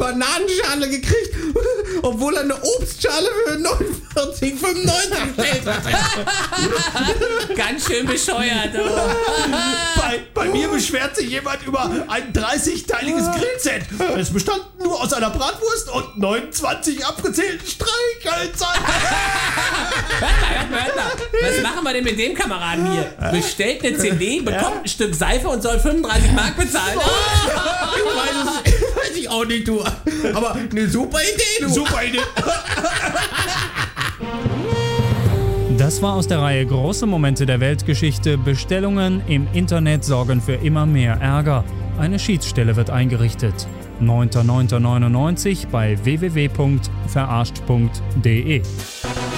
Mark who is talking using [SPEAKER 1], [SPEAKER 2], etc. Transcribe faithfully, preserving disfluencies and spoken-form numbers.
[SPEAKER 1] Bananenschale gekriegt, obwohl er eine Obstschale für neunundvierzig fünfundneunzig bestellt hat.
[SPEAKER 2] Ganz schön bescheuert. Oh.
[SPEAKER 3] Bei, bei mir beschwert sich jemand über ein dreißigteiliges Grillset. Es bestand nur aus einer Bratwurst und neunundzwanzig abgezählten Streichhölzern.
[SPEAKER 2] Hört mal, hört mal, hört mal. Was machen wir denn mit dem Kameraden hier? Bestellt eine C D, bekommt ein Stück Seife und soll fünfunddreißig Mark bezahlen.
[SPEAKER 1] Ich weiß es weiß ich auch nicht, du. Aber eine super Idee, du.
[SPEAKER 3] Super Idee.
[SPEAKER 4] Das war aus der Reihe Große Momente der Weltgeschichte. Bestellungen im Internet sorgen für immer mehr Ärger. Eine Schiedsstelle wird eingerichtet. neunter neunter neunundneunzig bei w w w punkt verarscht punkt d e.